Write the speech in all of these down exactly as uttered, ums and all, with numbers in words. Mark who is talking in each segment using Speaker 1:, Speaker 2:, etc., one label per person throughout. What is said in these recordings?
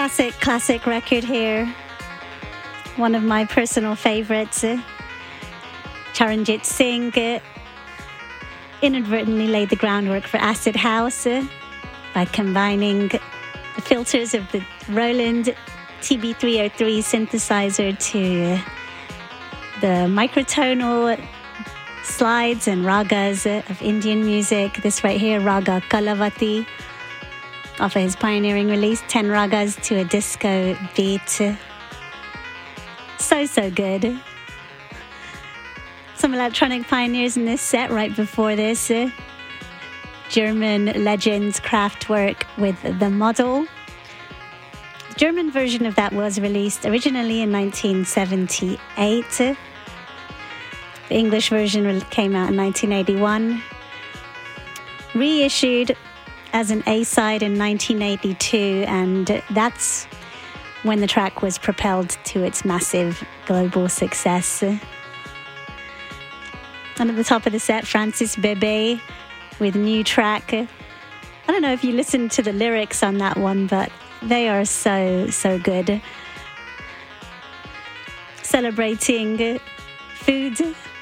Speaker 1: Classic, classic record here. One of my personal favorites. Uh, Charanjit Singh uh, inadvertently laid the groundwork for acid house uh, by combining the filters of the Roland T B three oh three synthesizer to uh, the microtonal slides and ragas uh, of Indian music. This right here, Raga Kalavati, off of his pioneering release, ten Ragas to a Disco Beat. So, so good. Some electronic pioneers in this set right before this. Uh, German legends Kraftwerk with The Model. The German version of that was released originally in nineteen seventy-eight. The English version came out in nineteen eighty-one. Reissued as an A-side in nineteen eighty-two, and that's when the track was propelled to its massive global success. And at the top of the set, Francis Bebey with New Track. I don't know if you listened to the lyrics on that one, but they are so, so good. Celebrating food,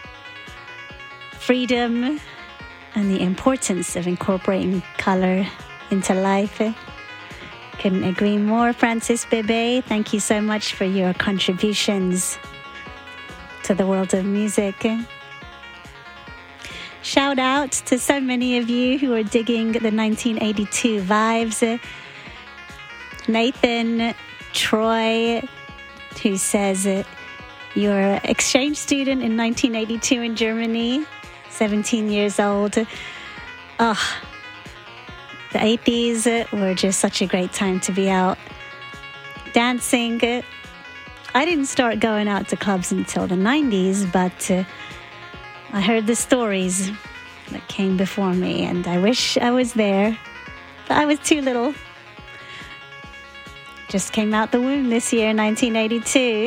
Speaker 1: freedom, and the importance of incorporating color into life. Couldn't agree more, Francis Bebey. Thank you so much for your contributions to the world of music. Shout out to so many of you who are digging the nineteen eighty-two vibes. Nathan, Troy, who says you're an exchange student in nineteen eighty-two in Germany, seventeen years old. Oh, the eighties were just such a great time to be out dancing. I didn't start going out to clubs until the nineties, but uh, I heard the stories that came before me, and I wish I was there, but I was too little. Just came out the womb this year, nineteen eighty-two.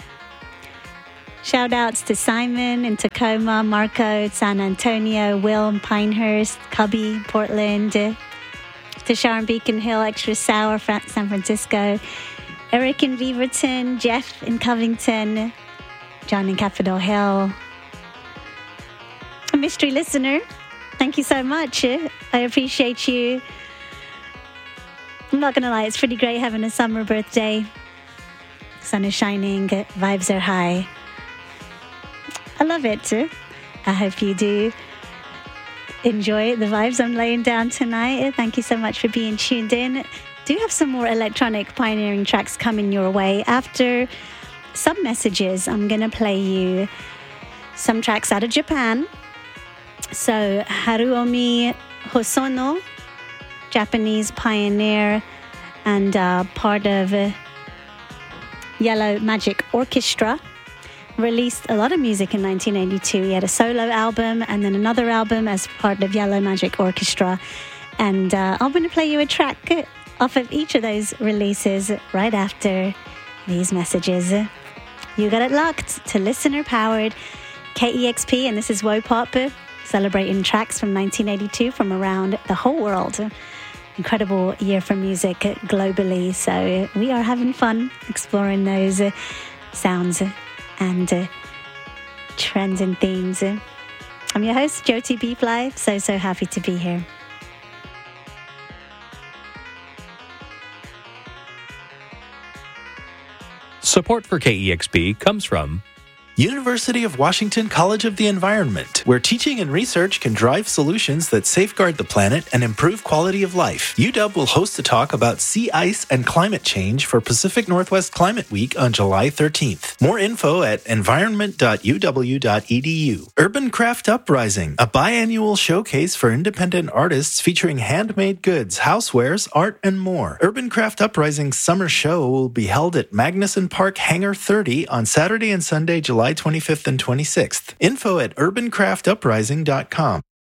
Speaker 1: Shout outs to Simon in Tacoma, Marco, San Antonio, Will, Pinehurst, Cubby, Portland, to Sharon Beacon Hill, Extra Sour, San Francisco, Eric in Beaverton, Jeff in Covington, John in Capitol Hill. A mystery listener, thank you so much. I appreciate you. I'm not going to lie, it's pretty great having a summer birthday. Sun is shining, vibes are high. I love it. I hope you do enjoy the vibes I'm laying down tonight. Thank you so much for being tuned in. Do have some more electronic pioneering tracks coming your way. After some messages, I'm going to play you some tracks out of Japan. So Haruomi Hosono, Japanese pioneer and uh, part of uh, Yellow Magic Orchestra, released a lot of music in nineteen eighty-two. He had a solo album and then another album as part of Yellow Magic Orchestra. And uh, I'm going to play you a track off of each of those releases right after these messages. You got it locked to listener-powered K E X P, and this is Wopop, celebrating tracks from nineteen eighty-two from around the whole world. Incredible year for music globally, so we are having fun exploring those sounds and uh, trends and themes. I'm your host, Jyoti B. Fly. So, so happy to be here.
Speaker 2: Support for K E X P comes from
Speaker 3: University of Washington College of the Environment, where teaching and research can drive solutions that safeguard the planet and improve quality of life. U W will host a talk about sea ice and climate change for Pacific Northwest Climate Week on July thirteenth. More info at environment dot u w dot e d u. Urban Craft Uprising, a biannual showcase for independent artists featuring handmade goods, housewares, art, and more. Urban Craft Uprising's summer show will be held at Magnuson Park Hangar thirty on Saturday and Sunday, July twenty-fifth and twenty-sixth. Info at urban craft uprising dot com.